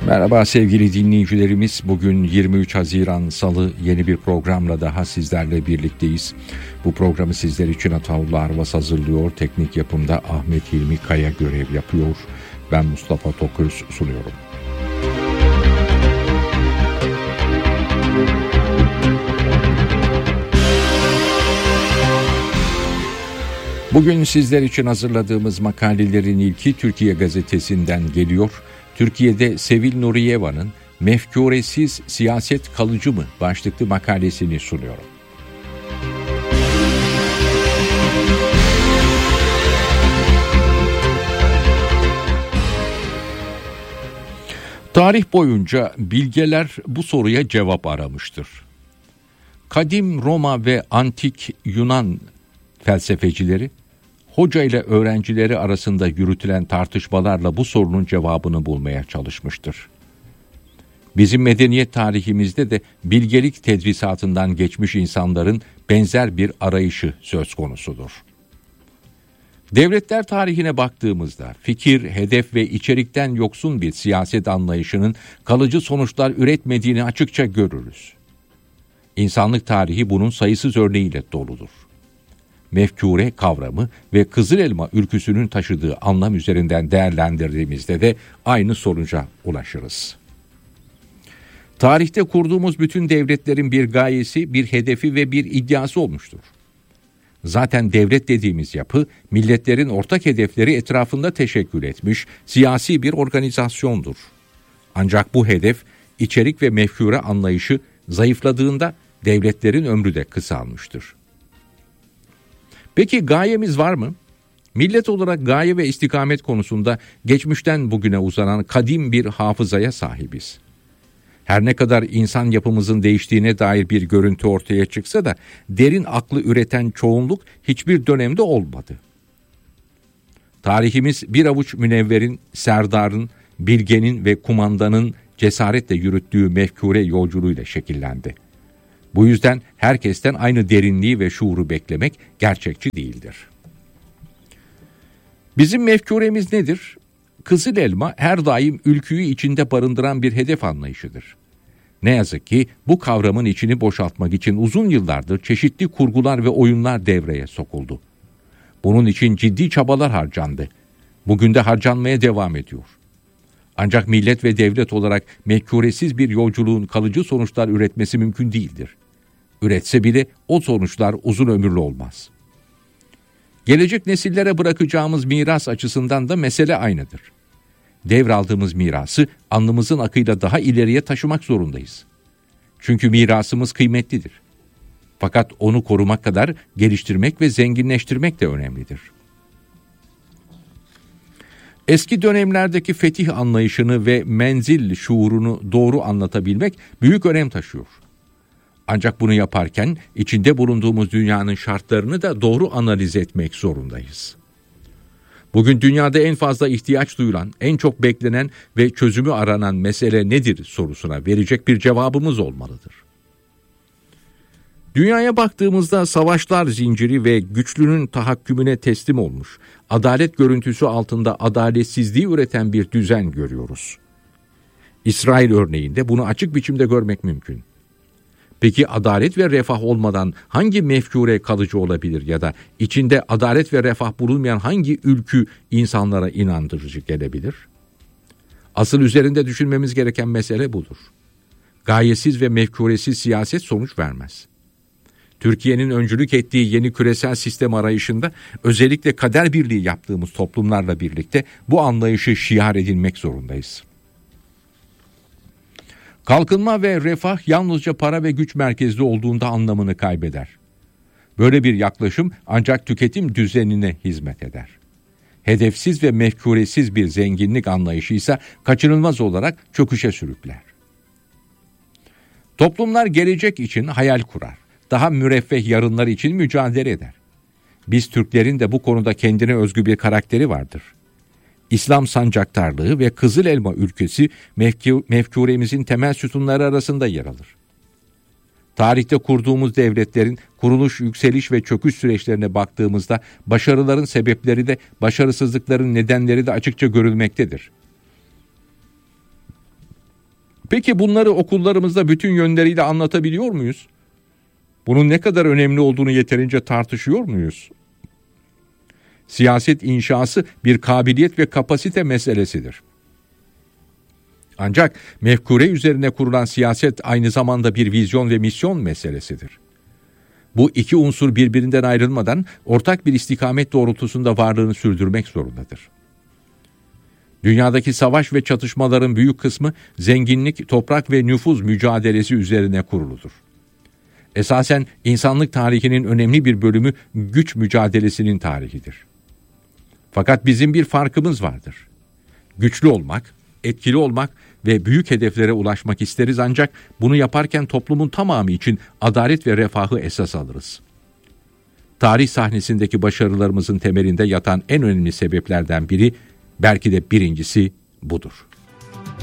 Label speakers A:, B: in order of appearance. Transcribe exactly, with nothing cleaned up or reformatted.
A: Merhaba sevgili dinleyicilerimiz. Bugün yirmi üç Haziran Salı, yeni bir programla daha sizlerle birlikteyiz. Bu programı sizler için Ataullah Arvas hazırlıyor. Teknik yapımda Ahmet Hilmi Kaya görev yapıyor. Ben Mustafa Toköz sunuyorum. Bugün sizler için hazırladığımız makalelerin ilki Türkiye Gazetesi'nden geliyor. Türkiye'de Sevil Nuriyeva'nın "Mefkuresiz siyaset kalıcı mı?" başlıklı makalesini sunuyorum. Tarih boyunca bilgeler bu soruya cevap aramıştır. Kadim Roma ve antik Yunan felsefecileri, hoca ile öğrencileri arasında yürütülen tartışmalarla bu sorunun cevabını bulmaya çalışmıştır. Bizim medeniyet tarihimizde de bilgelik tedrisatından geçmiş insanların benzer bir arayışı söz konusudur. Devletler tarihine baktığımızda fikir, hedef ve içerikten yoksun bir siyaset anlayışının kalıcı sonuçlar üretmediğini açıkça görürüz. İnsanlık tarihi bunun sayısız örneğiyle doludur. Mefkure kavramı ve kızıl elma ülküsünün taşıdığı anlam üzerinden değerlendirdiğimizde de aynı sonuca ulaşırız. Tarihte kurduğumuz bütün devletlerin bir gayesi, bir hedefi ve bir iddiası olmuştur. Zaten devlet dediğimiz yapı, milletlerin ortak hedefleri etrafında teşekkül etmiş siyasi bir organizasyondur. Ancak bu hedef, içerik ve mefkure anlayışı zayıfladığında devletlerin ömrü de kısalmıştır. Peki gayemiz var mı? Millet olarak gaye ve istikamet konusunda geçmişten bugüne uzanan kadim bir hafızaya sahibiz. Her ne kadar insan yapımızın değiştiğine dair bir görüntü ortaya çıksa da derin aklı üreten çoğunluk hiçbir dönemde olmadı. Tarihimiz bir avuç münevverin, serdarın, bilgenin ve kumandanın cesaretle yürüttüğü mefkure yolculuğuyla şekillendi. Bu yüzden herkesten aynı derinliği ve şuuru beklemek gerçekçi değildir. Bizim mefkuremiz nedir? Kızıl elma her daim ülküyü içinde barındıran bir hedef anlayışıdır. Ne yazık ki bu kavramın içini boşaltmak için uzun yıllardır çeşitli kurgular ve oyunlar devreye sokuldu. Bunun için ciddi çabalar harcandı. Bugün de harcanmaya devam ediyor. Ancak millet ve devlet olarak mefkuresiz bir yolculuğun kalıcı sonuçlar üretmesi mümkün değildir. Üretse bile o sonuçlar uzun ömürlü olmaz. Gelecek nesillere bırakacağımız miras açısından da mesele aynıdır. Devraldığımız mirası alnımızın akıyla daha ileriye taşımak zorundayız. Çünkü mirasımız kıymetlidir. Fakat onu korumak kadar geliştirmek ve zenginleştirmek de önemlidir. Eski dönemlerdeki fetih anlayışını ve menzil şuurunu doğru anlatabilmek büyük önem taşıyor. Ancak bunu yaparken içinde bulunduğumuz dünyanın şartlarını da doğru analiz etmek zorundayız. Bugün dünyada en fazla ihtiyaç duyulan, en çok beklenen ve çözümü aranan mesele nedir sorusuna verecek bir cevabımız olmalıdır. Dünyaya baktığımızda savaşlar zinciri ve güçlünün tahakkümüne teslim olmuş, adalet görüntüsü altında adaletsizliği üreten bir düzen görüyoruz. İsrail örneğinde bunu açık biçimde görmek mümkün. Peki adalet ve refah olmadan hangi mefkure kalıcı olabilir ya da içinde adalet ve refah bulunmayan hangi ülkü insanlara inandırıcı gelebilir? Asıl üzerinde düşünmemiz gereken mesele budur. Gayesiz ve mefkuresiz siyaset sonuç vermez. Türkiye'nin öncülük ettiği yeni küresel sistem arayışında özellikle kader birliği yaptığımız toplumlarla birlikte bu anlayışı şiar edinmek zorundayız. Kalkınma ve refah yalnızca para ve güç merkezli olduğunda anlamını kaybeder. Böyle bir yaklaşım ancak tüketim düzenine hizmet eder. Hedefsiz ve mefkuresiz bir zenginlik anlayışı ise kaçınılmaz olarak çöküşe sürükler. Toplumlar gelecek için hayal kurar. Daha müreffeh yarınlar için mücadele eder. Biz Türklerin de bu konuda kendine özgü bir karakteri vardır. İslam sancaktarlığı ve Kızıl Elma ülkesi mefku, mefkuremizin temel sütunları arasında yer alır. Tarihte kurduğumuz devletlerin kuruluş, yükseliş ve çöküş süreçlerine baktığımızda başarıların sebepleri de başarısızlıkların nedenleri de açıkça görülmektedir. Peki bunları okullarımızda bütün yönleriyle anlatabiliyor muyuz? Bunun ne kadar önemli olduğunu yeterince tartışıyor muyuz? Siyaset inşası bir kabiliyet ve kapasite meselesidir. Ancak mefkure üzerine kurulan siyaset aynı zamanda bir vizyon ve misyon meselesidir. Bu iki unsur birbirinden ayrılmadan ortak bir istikamet doğrultusunda varlığını sürdürmek zorundadır. Dünyadaki savaş ve çatışmaların büyük kısmı zenginlik, toprak ve nüfuz mücadelesi üzerine kuruludur. Esasen insanlık tarihinin önemli bir bölümü güç mücadelesinin tarihidir. Fakat bizim bir farkımız vardır. Güçlü olmak, etkili olmak ve büyük hedeflere ulaşmak isteriz, ancak bunu yaparken toplumun tamamı için adalet ve refahı esas alırız. Tarih sahnesindeki başarılarımızın temelinde yatan en önemli sebeplerden biri, belki de birincisi budur.